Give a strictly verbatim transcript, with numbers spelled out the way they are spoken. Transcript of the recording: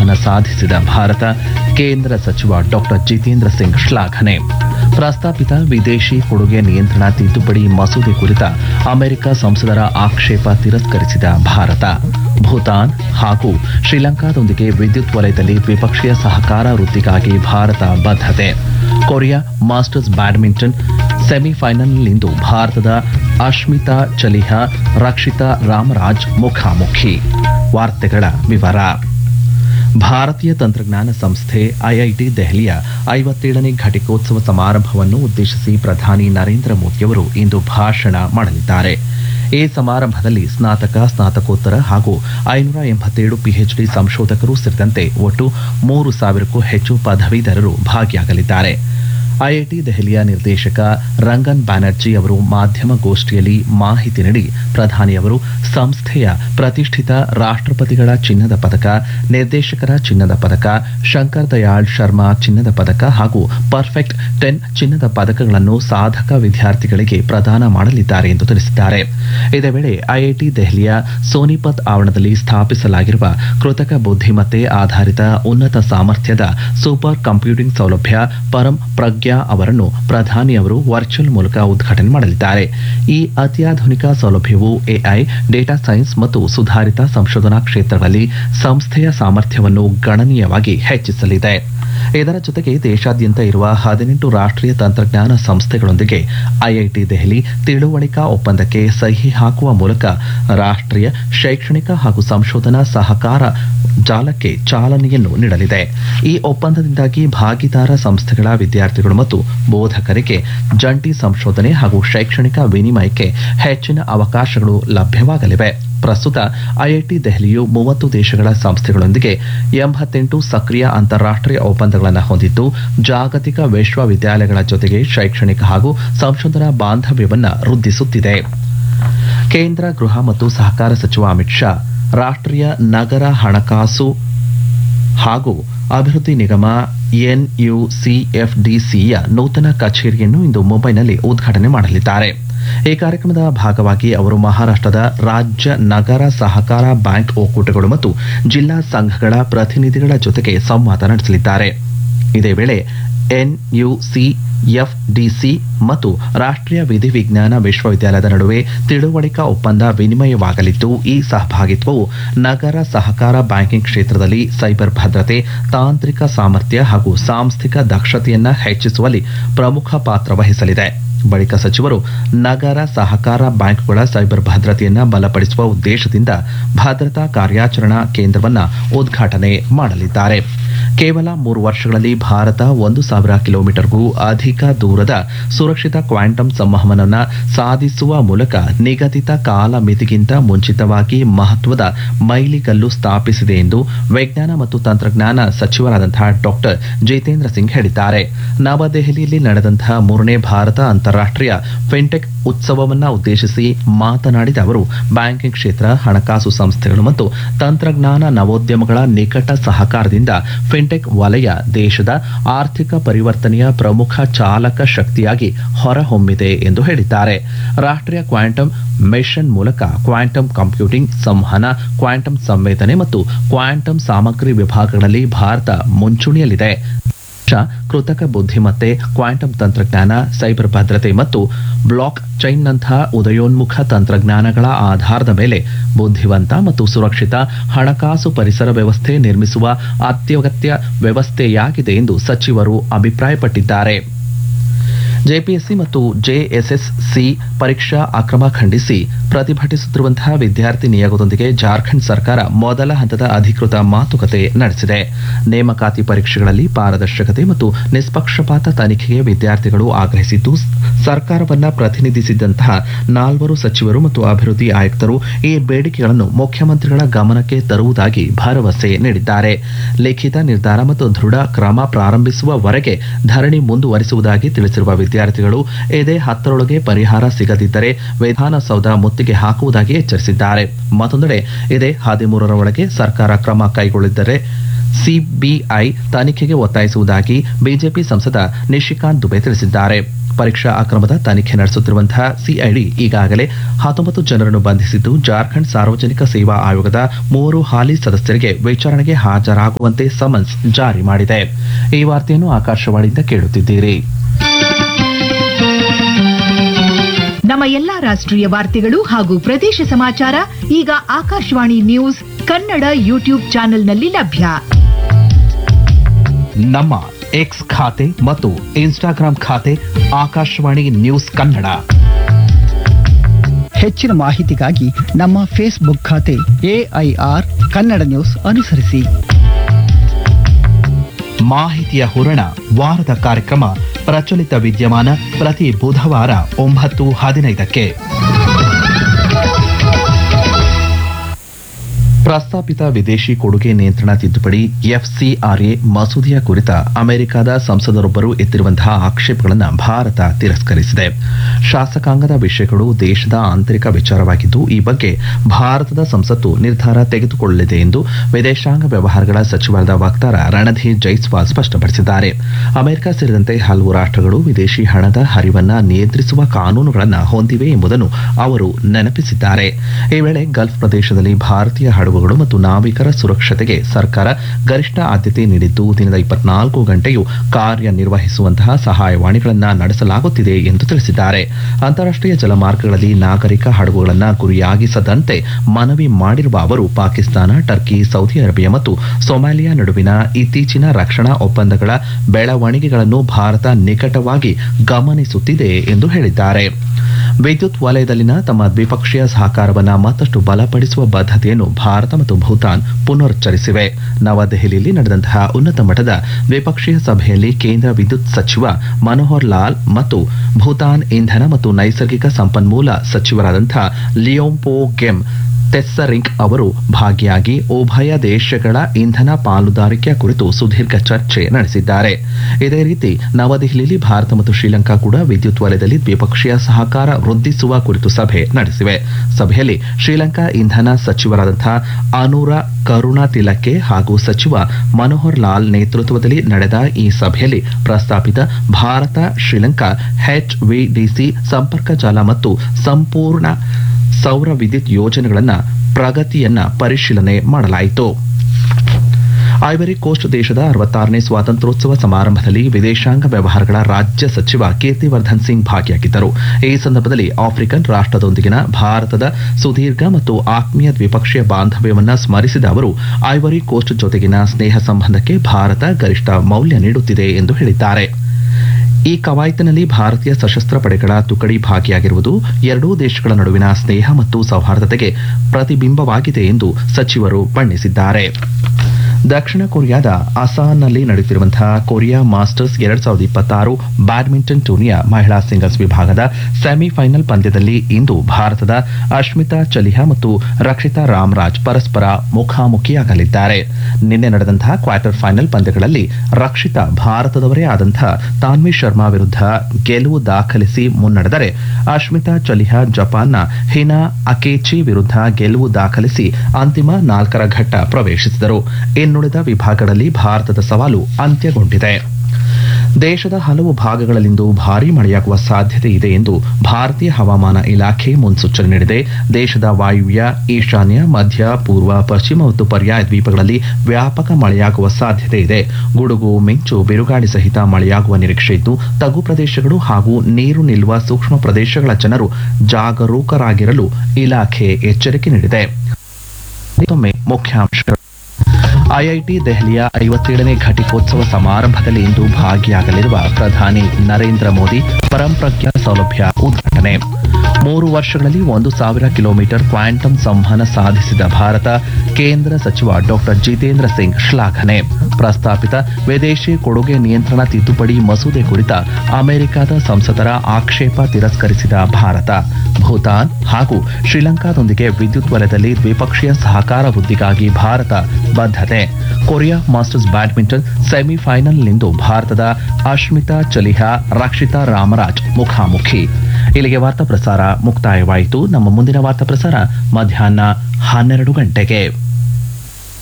ಸ್ಥಾನ ಸಾಧಿಸಿದ ಭಾರತ. ಕೇಂದ್ರ ಸಚಿವ ಡಾಕ್ಟರ್ ಜಿತೇಂದ್ರ ಸಿಂಗ್ ಶ್ಲಾಘನೆ. ಪ್ರಸ್ತಾಪಿತ ವಿದೇಶಿ ಕೊಡುಗೆ ನಿಯಂತ್ರಣ ತಿದ್ದುಪಡಿ ಮಸೂದೆ ಕುರಿತ ಅಮೆರಿಕ ಸಂಸದರ ಆಕ್ಷೇಪ ತಿರಸ್ಕರಿಸಿದ ಭಾರತ. ಭೂತಾನ್ ಹಾಗೂ ಶ್ರೀಲಂಕಾದೊಂದಿಗೆ ವಿದ್ಯುತ್ ವಲಯದಲ್ಲಿ ದ್ವಿಪಕ್ಷೀಯ ಸಹಕಾರ ವೃದ್ಧಿಗಾಗಿ ಭಾರತ ಬದ್ಧತೆ. ಕೊರಿಯಾ ಮಾಸ್ಟರ್ಸ್ ಬ್ಯಾಡ್ಮಿಂಟನ್ ಸೆಮಿಫೈನಲ್ನಲ್ಲಿಂದು ಭಾರತದ ಅಶ್ಮಿತಾ ಚಲಿಹಾ ರಕ್ಷಿತಾ ರಾಮರಾಜ್ ಮುಖಾಮುಖಿ. ವಾರ್ತೆಗಳ ವಿವರ. ಭಾರತೀಯ ತಂತ್ರಜ್ಞಾನ ಸಂಸ್ಥೆ ಐಐಟಿ ದೆಹಲಿಯ ಐವತ್ತೇಳನೇ ಘಟಿಕೋತ್ಸವ ಸಮಾರಂಭವನ್ನು ಉದ್ದೇಶಿಸಿ ಪ್ರಧಾನಿ ನರೇಂದ್ರ ಮೋದಿಯವರು ಇಂದು ಭಾಷಣ ಮಾಡಲಿದ್ದಾರೆ. ಈ ಸಮಾರಂಭದಲ್ಲಿ ಸ್ನಾತಕ, ಸ್ನಾತಕೋತ್ತರ ಹಾಗೂ ಐನೂರ ಎಂಬತ್ತೇಳು ಪಿಎಚ್ಡಿ ಸಂಶೋಧಕರು ಸೇರಿದಂತೆ ಒಟ್ಟು ಮೂರು ಸಾವಿರಕ್ಕೂ ಹೆಚ್ಚು ಪದವೀಧರರು ಭಾಗಿಯಾಗಲಿದ್ದಾರೆ. ಐಐಟಿ ದೆಹಲಿಯ ನಿರ್ದೇಶಕ ರಂಗನ್ ಬ್ಯಾನರ್ಜಿ ಅವರು ಮಾಧ್ಯಮ ಗೋಷ್ಠಿಯಲ್ಲಿ ಮಾಹಿತಿ ನೀಡಿ ಪ್ರಧಾನಿಯವರು ಸಂಸ್ಥೆಯ ಪ್ರತಿಷ್ಠಿತ ರಾಷ್ಟ್ರಪತಿಗಳ ಚಿನ್ನದ ಪದಕ, ನಿರ್ದೇಶಕರ ಚಿನ್ನದ ಪದಕ, ಶಂಕರ್ ದಯಾಳ್ ಶರ್ಮಾ ಚಿನ್ನದ ಪದಕ ಹಾಗೂ ಪರ್ಫೆಕ್ಟ್ ಟೆನ್ ಚಿನ್ನದ ಪದಕಗಳನ್ನು ಸಾಧಕ ವಿದ್ಯಾರ್ಥಿಗಳಿಗೆ ಪ್ರದಾನ ಮಾಡಲಿದ್ದಾರೆ ಎಂದು ತಿಳಿಸಿದ್ದಾರೆ. ಇದೇ ವೇಳೆ ಐಐಟಿ ದೆಹಲಿಯ ಸೋನಿಪತ್ ಆವರಣದಲ್ಲಿ ಸ್ಥಾಪಿಸಲಾಗಿರುವ ಕೃತಕ ಬುದ್ಧಿಮತ್ತೆ ಆಧಾರಿತ ಉನ್ನತ ಸಾಮರ್ಥ್ಯದ ಸೂಪರ್ ಕಂಪ್ಯೂಟಿಂಗ್ ಸೌಲಭ್ಯ ಪರಂ ಪ್ರಜ್ಞಾ ಅವರನ್ನು ಪ್ರಧಾನಿಯವರು ವರ್ಚುವಲ್ ಮೂಲಕ ಉದ್ಘಾಟನೆ ಮಾಡಲಿದ್ದಾರೆ. ಈ ಅತ್ಯಾಧುನಿಕ ಸೌಲಭ್ಯವು ಎಐ, ಡೇಟಾ ಸೈನ್ಸ್ ಮತ್ತು ಸುಧಾರಿತ ಸಂಶೋಧನಾ ಕ್ಷೇತ್ರಗಳಲ್ಲಿ ಸಂಸ್ಥೆಯ ಸಾಮರ್ಥ್ಯವನ್ನು ಗಣನೀಯವಾಗಿ ಹೆಚ್ಚಿಸಲಿದೆ. ಇದರ ಜೊತೆಗೆ ದೇಶಾದ್ಯಂತ ಇರುವ ಹದಿನೆಂಟು ರಾಷ್ಟ್ರೀಯ ತಂತ್ರಜ್ಞಾನ ಸಂಸ್ಥೆಗಳೊಂದಿಗೆ ಐಐಟಿ ದೆಹಲಿ ತಿಳುವಳಿಕಾ ಒಪ್ಪಂದಕ್ಕೆ ಸಹಿ ಹಾಕುವ ಮೂಲಕ ರಾಷ್ಟ್ರೀಯ ಶೈಕ್ಷಣಿಕ ಹಾಗೂ ಸಂಶೋಧನಾ ಸಹಕಾರ ಜಾಲಕ್ಕೆ ಚಾಲನೆಯನ್ನು ನೀಡಲಿದೆ. ಈ ಒಪ್ಪಂದದಿಂದಾಗಿ ಭಾಗಿದಾರ ಸಂಸ್ಥೆಗಳ ವಿದ್ಯಾರ್ಥಿಗಳು ಮತ್ತು ಬೋಧಕರಿಗೆ ಜಂಟಿ ಸಂಶೋಧನೆ ಹಾಗೂ ಶೈಕ್ಷಣಿಕ ವಿನಿಮಯಕ್ಕೆ ಹೆಚ್ಚಿನ ಅವಕಾಶಗಳು ಲಭ್ಯವಾಗಲಿವೆ. ಪ್ರಸ್ತುತ ಐಐಟಿ ದೆಹಲಿಯು ಮೂವತ್ತು ದೇಶಗಳ ಸಂಸ್ಥೆಗಳೊಂದಿಗೆ ಎಂಬತ್ತೆಂಟು ಸಕ್ರಿಯ ಅಂತಾರಾಷ್ಟ್ರೀಯ ಒಪ್ಪಂದಗಳನ್ನು ಹೊಂದಿದ್ದು ಜಾಗತಿಕ ವಿಶ್ವವಿದ್ಯಾಲಯಗಳ ಜೊತೆಗೆ ಶೈಕ್ಷಣಿಕ ಹಾಗೂ ಸಂಶೋಧನಾ ಬಾಂಧವ್ಯವನ್ನು ವೃದ್ಧಿಸುತ್ತಿದೆ. ಕೇಂದ್ರ ಗೃಹ ಮತ್ತು ಸಹಕಾರ ಸಚಿವ ಅಮಿತ್ ಶಾ ರಾಷ್ಟ್ರೀಯ ನಗರ ಹಣಕಾಸು ಹಾಗೂ ಅಭಿವೃದ್ಧಿ ನಿಗಮ ಎನ್ಯುಸಿಎಫ್ಡಿಸಿಯ ನೂತನ ಕಚೇರಿಯನ್ನು ಇಂದು ಮುಂಬೈನಲ್ಲಿ ಉದ್ಘಾಟನೆ ಮಾಡಲಿದ್ದಾರೆ. ಈ ಕಾರ್ಯಕ್ರಮದ ಭಾಗವಾಗಿ ಅವರು ಮಹಾರಾಷ್ಟ್ರದ ರಾಜ್ಯ ನಗರ ಸಹಕಾರ ಬ್ಯಾಂಕ್ ಒಕ್ಕೂಟಗಳು ಮತ್ತು ಜಿಲ್ಲಾ ಸಂಘಗಳ ಪ್ರತಿನಿಧಿಗಳ ಜೊತೆಗೆ ಸಂವಾದ ನಡೆಸಲಿದ್ದಾರೆ. ಇದೇ ವೇಳೆ ಎನ್ಯುಸಿಎಫ್ಡಿಸಿ ಮತ್ತು ರಾಷ್ಟ್ರೀಯ ವಿಧಿವಿಜ್ಞಾನ ವಿಶ್ವವಿದ್ಯಾಲಯದ ನಡುವೆ ತಿಳುವಳಿಕಾ ಒಪ್ಪಂದ ವಿನಿಮಯವಾಗಲಿದ್ದು, ಈ ಸಹಭಾಗಿತ್ವವು ನಗರ ಸಹಕಾರ ಬ್ಯಾಂಕಿಂಗ್ ಕ್ಷೇತ್ರದಲ್ಲಿ ಸೈಬರ್ ಭದ್ರತೆ, ತಾಂತ್ರಿಕ ಸಾಮರ್ಥ್ಯ ಹಾಗೂ ಸಾಂಸ್ಥಿಕ ದಕ್ಷತೆಯನ್ನು ಹೆಚ್ಚಿಸುವಲ್ಲಿ ಪ್ರಮುಖ ಪಾತ್ರ ವಹಿಸಲಿದೆ. ಬಳಿಕ ಸಚಿವರು ನಗರ ಸಹಕಾರ ಬ್ಯಾಂಕ್ಗಳ ಸೈಬರ್ ಭದ್ರತೆಯನ್ನು ಬಲಪಡಿಸುವ ಉದ್ದೇಶದಿಂದ ಭದ್ರತಾ ಕಾರ್ಯಾಚರಣಾ ಕೇಂದ್ರವನ್ನು ಉದ್ಘಾಟನೆ ಮಾಡಲಿದ್ದಾರೆ. ಕೇವಲ ಮೂರು ವರ್ಷಗಳಲ್ಲಿ ಭಾರತ ಒಂದು ಸಾವಿರ ಕಿಲೋಮೀಟರ್ಗೂ ಅಧಿಕ ದೂರದ ಸುರಕ್ಷಿತ ಕ್ವಾಂಟಮ್ ಸಂವಹನವನ್ನು ಸಾಧಿಸುವ ಮೂಲಕ ನಿಗದಿತ ಕಾಲಮಿತಿಗಿಂತ ಮುಂಚಿತವಾಗಿ ಮಹತ್ವದ ಮೈಲಿಗಲ್ಲು ಸ್ಥಾಪಿಸಿದೆ ಎಂದು ವಿಜ್ಞಾನ ಮತ್ತು ತಂತ್ರಜ್ಞಾನ ಸಚಿವರಾದಂತಹ ಡಾಕ್ಟರ್ ಜಿತೇಂದ್ರ ಸಿಂಗ್ ಹೇಳಿದ್ದಾರೆ. ನವದೆಹಲಿಯಲ್ಲಿ ನಡೆದಂತಹ ಮೂರನೇ ಭಾರತ ಅಂತಾರಾಷ್ಟ್ರೀಯ ಫಿನ್ಟೆಕ್ ಉತ್ಸವವನ್ನು ಉದ್ದೇಶಿಸಿ ಮಾತನಾಡಿದ ಅವರು, ಬ್ಯಾಂಕಿಂಗ್ ಕ್ಷೇತ್ರ, ಹಣಕಾಸು ಸಂಸ್ಥೆಗಳು ಮತ್ತು ತಂತ್ರಜ್ಞಾನ ನವೋದ್ಯಮಗಳ ನಿಕಟ ಸಹಕಾರದಿಂದ ಫಿನ್ಟೆಕ್ ವಲಯ ದೇಶದ ಆರ್ಥಿಕ ಪರಿವರ್ತನೆಯ ಪ್ರಮುಖ ಚಾಲಕ ಶಕ್ತಿಯಾಗಿ ಹೊರಹೊಮ್ಮಿದೆ ಎಂದು ಹೇಳಿದ್ದಾರೆ. ರಾಷ್ಟ್ರೀಯ ಕ್ವಾಂಟಮ್ ಮಿಷನ್ ಮೂಲಕ ಕ್ವಾಂಟಮ್ ಕಂಪ್ಯೂಟಿಂಗ್, ಸಂವಹನ, ಕ್ವಾಂಟಮ್ ಸಂವೇದನೆ ಮತ್ತು ಕ್ವಾಂಟಮ್ ಸಾಮಗ್ರಿ ವಿಭಾಗಗಳಲ್ಲಿ ಭಾರತ ಮುಂಚೂಣಿಯಲ್ಲಿದೆ. ಕೃತಕ ಬುದ್ಧಿಮತ್ತೆ, ಕ್ವಾಂಟಮ್ ತಂತ್ರಜ್ಞಾನ, ಸೈಬರ್ ಭದ್ರತೆ ಮತ್ತು ಬ್ಲಾಕ್ ಚೈನ್ನಂತಹ ಉದಯೋನ್ಮುಖ ತಂತ್ರಜ್ಞಾನಗಳ ಆಧಾರದ ಮೇಲೆ ಬುದ್ಧಿವಂತ ಮತ್ತು ಸುರಕ್ಷಿತ ಹಣಕಾಸು ಪರಿಸರ ವ್ಯವಸ್ಥೆ ನಿರ್ಮಿಸುವ ಅತ್ಯಗತ್ಯ ವ್ಯವಸ್ಥೆಯಾಗಿದೆ ಎಂದು ಸಚಿವರು ಅಭಿಪ್ರಾಯಪಟ್ಟಿದ್ದಾರೆ. ಜೆಪಿಎಸ್ಸಿ ಮತ್ತು ಜೆಎಸ್ಎಸ್ಸಿ ಪರೀಕ್ಷಾ ಅಕ್ರಮ ಖಂಡಿಸಿ ಪ್ರತಿಭಟಿಸುತ್ತಿರುವಂತಹ ವಿದ್ಯಾರ್ಥಿ ನಿಯೋಗದೊಂದಿಗೆ ಜಾರ್ಖಂಡ್ ಸರ್ಕಾರ ಮೊದಲ ಹಂತದ ಅಧಿಕೃತ ಮಾತುಕತೆ ನಡೆಸಿದೆ. ನೇಮಕಾತಿ ಪರೀಕ್ಷೆಗಳಲ್ಲಿ ಪಾರದರ್ಶಕತೆ ಮತ್ತು ನಿಷ್ಪಕ್ಷಪಾತ ತನಿಖೆಗೆ ವಿದ್ಯಾರ್ಥಿಗಳು ಆಗ್ರಹಿಸಿದ್ದು, ಸರ್ಕಾರವನ್ನ ಪ್ರತಿನಿಧಿಸಿದಂತಹ ನಾಲ್ವರು ಸಚಿವರು ಮತ್ತು ಅಭಿವೃದ್ಧಿ ಆಯುಕ್ತರು ಈ ಬೇಡಿಕೆಗಳನ್ನು ಮುಖ್ಯಮಂತ್ರಿಗಳ ಗಮನಕ್ಕೆ ತರುವುದಾಗಿ ಭರವಸೆ ನೀಡಿದ್ದಾರೆ. ಲಿಖಿತ ನಿರ್ಧಾರ ಮತ್ತು ದೃಢ ಕ್ರಮ ಪ್ರಾರಂಭಿಸುವವರೆಗೆ ಧರಣಿ ಮುಂದುವರಿಸುವುದಾಗಿ ತಿಳಿಸಿರುವ ವಿದ್ಯಾರ್ಥಿಗಳು ಇದೇ ಹತ್ತರೊಳಗೆ ಪರಿಹಾರ ಸಿಗದಿದ್ದರೆ ವಿಧಾನಸೌಧ ಮುತ್ತಿಗೆ ಹಾಕುವುದಾಗಿ ಎಚ್ಚರಿಸಿದ್ದಾರೆ. ಮತ್ತೊಂದೆಡೆ ಇದೇ ಹದಿಮೂರರ ಒಳಗೆ ಸರ್ಕಾರ ಕ್ರಮ ಕೈಗೊಳ್ಳಿದ್ದರೆ ಸಿಬಿಐ ತನಿಖೆಗೆ ಒತ್ತಾಯಿಸುವುದಾಗಿ ಬಿಜೆಪಿ ಸಂಸದ ನಿಶಿಕಾಂತ್ ದುಬೆ ತಿಳಿಸಿದ್ದಾರೆ. ಪರೀಕ್ಷಾ ಅಕ್ರಮದ ತನಿಖೆ ನಡೆಸುತ್ತಿರುವಂತಹ ಸಿಐಡಿ ಈಗಾಗಲೇ ಹತ್ತೊಂಬತ್ತು ಜನರನ್ನು ಬಂಧಿಸಿದ್ದು, ಜಾರ್ಖಂಡ್ ಸಾರ್ವಜನಿಕ ಸೇವಾ ಆಯೋಗದ ಮೂವರು ಹಾಲಿ ಸದಸ್ಯರಿಗೆ ವಿಚಾರಣೆಗೆ ಹಾಜರಾಗುವಂತೆ ಸಮನ್ಸ್ ಜಾರಿ ಮಾಡಿದೆ. ಈ ವಾರ್ತೆಯನ್ನು ಆಕಾಶವಾಣಿಯಿಂದ ಕೇಳುತ್ತಿದ್ದೀರಿ. ನಮ್ಮ ಎಲ್ಲಾ ರಾಷ್ಟ್ರೀಯ ವಾರ್ತೆಗಳು ಹಾಗೂ ಪ್ರದೇಶ ಸಮಾಚಾರ ಈಗ ಆಕಾಶವಾಣಿ ನ್ಯೂಸ್ ಕನ್ನಡ ಯೂಟ್ಯೂಬ್ ಚಾನೆಲ್ನಲ್ಲಿ ಲಭ್ಯ. ನಮ್ಮ ಎಕ್ಸ್ ಖಾತೆ ಮತ್ತು ಇನ್ಸ್ಟಾಗ್ರಾಂ ಖಾತೆ ಆಕಾಶವಾಣಿ ನ್ಯೂಸ್ ಕನ್ನಡ. ಹೆಚ್ಚಿನ ಮಾಹಿತಿಗಾಗಿ ನಮ್ಮ ಫೇಸ್ಬುಕ್ ಖಾತೆ ಎಐಆರ್ ಕನ್ನಡ ನ್ಯೂಸ್ ಅನುಸರಿಸಿ. ಮಾಹಿತಿಯ ಹೂರಣ ವಾರದ ಕಾರ್ಯಕ್ರಮ ಪ್ರಚಲಿತ ವಿದ್ಯಮಾನ ಪ್ರತಿ ಬುಧವಾರ ಒಂಬತ್ತು ಹದಿನೈದಕ್ಕೆ. ಪ್ರಸ್ತಾಪಿತ ವಿದೇಶಿ ಕೊಡುಗೆ ನಿಯಂತ್ರಣ ತಿದ್ದುಪಡಿ ಎಫ್ಸಿಆರ್ಎ ಮಸೂದೆಯ ಕುರಿತ ಅಮೆರಿಕದ ಸಂಸದರೊಬ್ಬರು ಎತ್ತಿರುವಂತಹ ಆಕ್ಷೇಪಗಳನ್ನು ಭಾರತ ತಿರಸ್ಕರಿಸಿದೆ. ಶಾಸಕಾಂಗದ ವಿಷಯಗಳು ದೇಶದ ಆಂತರಿಕ ವಿಚಾರವಾಗಿದ್ದು, ಈ ಬಗ್ಗೆ ಭಾರತದ ಸಂಸತ್ತು ನಿರ್ಧಾರ ತೆಗೆದುಕೊಳ್ಳಲಿದೆ ಎಂದು ವಿದೇಶಾಂಗ ವ್ಯವಹಾರಗಳ ಸಚಿವಾಲಯದ ವಕ್ತಾರ ರಣಧೀರ್ ಜೈಸ್ವಾಲ್ ಸ್ಪಷ್ಟಪಡಿಸಿದ್ದಾರೆ. ಅಮೆರಿಕ ಸೇರಿದಂತೆ ಹಲವು ರಾಷ್ಟ್ರಗಳು ವಿದೇಶಿ ಹಣದ ಹರಿವನ್ನ ನಿಯಂತ್ರಿಸುವ ಕಾನೂನುಗಳನ್ನು ಹೊಂದಿವೆ ಎಂಬುದನ್ನು ಅವರು ನೆನಪಿಸಿದ್ದಾರೆ. ಈ ವೇಳೆ ಗಲ್ಫ್ ಪ್ರದೇಶದಲ್ಲಿ ಭಾರತೀಯ ಹಡಗುಗಳು ಮತ್ತು ನಾವಿಕರ ಸುರಕ್ಷತೆಗೆ ಸರ್ಕಾರ ಗರಿಷ್ಠ ಆದ್ಯತೆ ನೀಡಿದ್ದು, ದಿನದ ಇಪ್ಪತ್ನಾಲ್ಕು ಗಂಟೆಯೂ ಕಾರ್ಯನಿರ್ವಹಿಸುವಂತಹ ಸಹಾಯವಾಣಿಗಳನ್ನು ನಡೆಸಲಾಗುತ್ತಿದೆ ಎಂದು ತಿಳಿಸಿದ್ದಾರೆ. ಅಂತಾರಾಷ್ಟ್ರೀಯ ಜಲಮಾರ್ಗಗಳಲ್ಲಿ ನಾಗರಿಕ ಹಡಗುಗಳನ್ನು ಗುರಿಯಾಗಿಸದಂತೆ ಮನವಿ ಮಾಡಿರುವ ಅವರು, ಪಾಕಿಸ್ತಾನ, ಟರ್ಕಿ, ಸೌದಿ ಅರೇಬಿಯಾ ಮತ್ತು ಸೊಮಾಲಿಯಾ ನಡುವಿನ ಇತ್ತೀಚಿನ ರಕ್ಷಣಾ ಒಪ್ಪಂದಗಳ ಬೆಳವಣಿಗೆಗಳನ್ನು ಭಾರತ ನಿಕಟವಾಗಿ ಗಮನಿಸುತ್ತಿದೆ ಎಂದು ಹೇಳಿದ್ದಾರೆ. ವಿದ್ಯುತ್ ವಲಯದಲ್ಲಿನ ತಮ್ಮ ದ್ವಿಪಕ್ಷೀಯ ಸಹಕಾರವನ್ನು ಮತ್ತಷ್ಟು ಬಲಪಡಿಸುವ ಬದ್ಧತೆಯನ್ನು ಭಾರತ ಮತ್ತು ಭೂತಾನ್ ಪುನರುಚ್ಚರಿಸಿವೆ. ನವದೆಹಲಿಯಲ್ಲಿ ನಡೆದಂತಹ ಉನ್ನತ ಮಟ್ಟದ ದ್ವಿಪಕ್ಷೀಯ ಸಭೆಯಲ್ಲಿ ಕೇಂದ್ರ ವಿದ್ಯುತ್ ಸಚಿವ ಮನೋಹರ್ ಲಾಲ್ ಮತ್ತು ಭೂತಾನ್ ಇಂಧನ ಮತ್ತು ನೈಸರ್ಗಿಕ ಸಂಪನ್ಮೂಲ ಸಚಿವರಾದಂತಹ ಲಿಯೋಂಪೋ ಗೆಮ್ ತೆಸ್ಸರಿಂಗ್ ಅವರು ಭಾಗಿಯಾಗಿ ಉಭಯ ದೇಶಗಳ ಇಂಧನ ಪಾಲುದಾರಿಕೆಯ ಕುರಿತು ಸುದೀರ್ಘ ಚರ್ಚೆ ನಡೆಸಿದ್ದಾರೆ. ಇದೇ ರೀತಿ ನವದೆಹಲಿಯಲ್ಲಿ ಭಾರತ ಮತ್ತು ಶ್ರೀಲಂಕಾ ಕೂಡ ವಿದ್ಯುತ್ ವಲಯದಲ್ಲಿ ದ್ವಿಪಕ್ಷೀಯ ಸಹಕಾರ ವೃದ್ಧಿಸುವ ಕುರಿತು ಸಭೆ ನಡೆಸಿವೆ. ಸಭೆಯಲ್ಲಿ ಶ್ರೀಲಂಕಾ ಇಂಧನ ಸಚಿವರಾದಂತಹ ಅನುರ ಕರುಣಾ ತಿಲಕೆ ಹಾಗೂ ಸಚಿವ ಮನೋಹರ್ ಲಾಲ್ ನೇತೃತ್ವದಲ್ಲಿ ನಡೆದ ಈ ಸಭೆಯಲ್ಲಿ ಪ್ರಸ್ತಾಪಿತ ಭಾರತ ಶ್ರೀಲಂಕಾ ಎಚ್ವಿಡಿಸಿ ಸಂಪರ್ಕ ಜಾಲ ಮತ್ತು ಸಂಪೂರ್ಣ ಸೌರ ವಿದ್ಯುತ್ ಯೋಜನೆಗಳನ್ನ ಪ್ರಗತಿಯನ್ನ ಪರಿಶೀಲನೆ ಮಾಡಲಾಯಿತು. ಐವರಿ ಕೋಸ್ಟ್ ದೇಶದ ಅರವತ್ತಾರನೇ ಸ್ವಾತಂತ್ರ್ಯೋತ್ಸವ ಸಮಾರಂಭದಲ್ಲಿ ವಿದೇಶಾಂಗ ವ್ಯವಹಾರಗಳ ರಾಜ್ಯ ಸಚಿವ ಕೀರ್ತಿವರ್ಧನ್ ಸಿಂಗ್ ಭಾಗಿಯಾಗಿದ್ದರು. ಈ ಸಂದರ್ಭದಲ್ಲಿ ಆಫ್ರಿಕನ್ ರಾಷ್ಟ್ರದೊಂದಿಗಿನ ಭಾರತದ ಸುದೀರ್ಘ ಮತ್ತು ಆತ್ಮೀಯ ದ್ವಿಪಕ್ಷೀಯ ಬಾಂಧವ್ಯವನ್ನ ಸ್ಮರಿಸಿದ ಅವರು, ಐವರಿ ಕೋಸ್ಟ್ ಜೊತೆಗಿನ ಸ್ನೇಹ ಸಂಬಂಧಕ್ಕೆ ಭಾರತ ಗರಿಷ್ಠ ಮೌಲ್ಯ ನೀಡುತ್ತಿದೆ ಎಂದು ಹೇಳಿದ್ದಾರೆ. ಈ ಕವಾಯತಿನಲ್ಲಿ ಭಾರತೀಯ ಸಶಸ್ತ್ರ ಪಡೆಗಳ ತುಕಡಿ ಭಾಗಿಯಾಗಿರುವುದು ಎರಡೂ ದೇಶಗಳ ನಡುವಿನ ಸ್ನೇಹ ಮತ್ತು ಸೌಹಾರ್ದತೆಗೆ ಪ್ರತಿಬಿಂಬವಾಗಿದೆ ಎಂದು ಸಚಿವರು ಬಣ್ಣಿಸಿದ್ದಾರೆ. ದಕ್ಷಿಣ ಕೊರಿಯಾದ ಅಸಾನ್ನಲ್ಲಿ ನಡೆಯುತ್ತಿರುವಂತಹ ಕೊರಿಯಾ ಮಾಸ್ಟರ್ಸ್ ಎರಡ್ ಸಾವಿರದ ಇಪ್ಪತ್ತಾರು ಬ್ಯಾಡ್ಮಿಂಟನ್ ಟೂರ್ನಿಯ ಮಹಿಳಾ ಸಿಂಗಲ್ಸ್ ವಿಭಾಗದ ಸೆಮಿಫೈನಲ್ ಪಂದ್ಯದಲ್ಲಿ ಇಂದು ಭಾರತದ ಅಶ್ಮಿತಾ ಚಲಿಹಾ ಮತ್ತು ರಕ್ಷಿತಾ ರಾಮರಾಜ್ ಪರಸ್ಪರ ಮುಖಾಮುಖಿಯಾಗಲಿದ್ದಾರೆ. ನಿನ್ನೆ ನಡೆದಂತಹ ಕ್ವಾರ್ಟರ್ ಫೈನಲ್ ಪಂದ್ಯಗಳಲ್ಲಿ ರಕ್ಷಿತಾ ಭಾರತದವರೇ ಆದಂತಹ ತಾನ್ವಿ ಶರ್ಮಾ ವಿರುದ್ಧ ಗೆಲುವು ದಾಖಲಿಸಿ ಮುನ್ನಡೆದರೆ, ಅಶ್ಮಿತಾ ಚಲಿಹಾ ಜಪಾನ್ನ ಹಿನಾ ಅಕೇಚಿ ವಿರುದ್ಧ ಗೆಲುವು ದಾಖಲಿಸಿ ಅಂತಿಮ ನಾಲ್ಕರ ಘಟ್ಟ ಪ್ರವೇಶಿಸಿದರು. ಇನ್ನುಳಿದ ವಿಭಾಗಗಳಲ್ಲಿ ಭಾರತದ ಸವಾಲು ಅಂತ್ಯಗೊಂಡಿದೆ. ದೇಶದ ಹಲವು ಭಾಗಗಳಲ್ಲಿಂದು ಭಾರೀ ಮಳೆಯಾಗುವ ಸಾಧ್ಯತೆ ಇದೆ ಎಂದು ಭಾರತೀಯ ಹವಾಮಾನ ಇಲಾಖೆ ಮುನ್ಸೂಚನೆ ನೀಡಿದೆ. ದೇಶದ ವಾಯುವ್ಯ, ಈಶಾನ್ಯ, ಮಧ್ಯ, ಪೂರ್ವ, ಪಶ್ಚಿಮ ಮತ್ತು ಪರ್ಯಾಯ ದ್ವೀಪಗಳಲ್ಲಿ ವ್ಯಾಪಕ ಮಳೆಯಾಗುವ ಸಾಧ್ಯತೆ ಇದೆ. ಗುಡುಗು, ಮಿಂಚು, ಬಿರುಗಾಳಿ ಸಹಿತ ಮಳೆಯಾಗುವ ನಿರೀಕ್ಷೆ ಇದ್ದು, ತಗ್ಗು ಪ್ರದೇಶಗಳು ಹಾಗೂ ನೀರು ನಿಲ್ಲುವ ಸೂಕ್ಷ್ಮ ಪ್ರದೇಶಗಳ ಜನರು ಜಾಗರೂಕರಾಗಿರಲು ಇಲಾಖೆ ಎಚ್ಚರಿಕೆ ನೀಡಿದೆ. ಮುಖ್ಯಾಂಶಗಳು: ಐಐಟಿ ದೆಹಲಿಯ ಐವತ್ತೇಳನೇ ಘಟಿಕೋತ್ಸವ ಸಮಾರಂಭದಲ್ಲಿ ಇಂದು ಭಾಗಿಯಾಗಲಿರುವ ಪ್ರಧಾನಿ ನರೇಂದ್ರ ಮೋದಿ ಪರಂಪ್ರಜ್ಞಾ ಸೌಲಭ್ಯ ಉದ್ಘಾಟನೆ. ಮೂರು ವರ್ಷಗಳಲ್ಲಿ ಒಂದು ಸಾವಿರ ಕಿಲೋಮೀಟರ್ ಕ್ವಾಂಟಮ್ ಸಂವಹನ ಸಾಧಿಸಿದ ಭಾರತ, ಕೇಂದ್ರ ಸಚಿವ ಡಾಕ್ಟರ್ ಜಿತೇಂದ್ರ ಸಿಂಗ್ ಶ್ಲಾಘನೆ. ಪ್ರಸ್ತಾಪಿತ ವಿದೇಶಿ ಕೊಡುಗೆ ನಿಯಂತ್ರಣ ತಿದ್ದುಪಡಿ ಮಸೂದೆ ಕುರಿತ ಅಮೆರಿಕದ ಸಂಸದರ ಆಕ್ಷೇಪ ತಿರಸ್ಕರಿಸಿದ ಭಾರತ. ಭೂತಾನ್ ಹಾಗೂ ಶ್ರೀಲಂಕಾದೊಂದಿಗೆ ವಿದ್ಯುತ್ ವಲಯದಲ್ಲಿ ದ್ವಿಪಕ್ಷೀಯ ಸಹಕಾರ ವೃದ್ಧಿಗಾಗಿ ಭಾರತ ಬದ್ಧತೆ. ಕೊರಿಯಾ ಮಾಸ್ಟರ್ಸ್ ಬ್ಯಾಡ್ಮಿಂಟನ್ ಸೆಮಿಫೈನಲ್ನಿಂದು ಭಾರತದ ಅಶ್ಮಿತಾ ಚಲಿಹಾ, ರಕ್ಷಿತಾ ರಾಮರಾಜ್ ಮುಖಾಮುಖಿ. ಇಲ್ಲಿಗೆ ವಾರ್ತಾ ಪ್ರಸಾರ ಮುಕ್ತಾಯವಾಯಿತು. ನಮ್ಮ ಮುಂದಿನ ವಾರ್ತಾ ಪ್ರಸಾರ ಮಧ್ಯಾಹ್ನ ಹನ್ನೆರಡು ಗಂಟೆಗೆ.